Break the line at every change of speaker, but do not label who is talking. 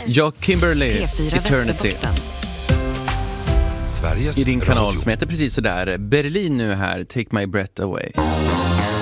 Ja, Kimberly,
P4
Eternity.
Västerbotten.
Sveriges
I din kanal
Radio.
som heter precis sådär. Berlin nu här, Take My Breath Away.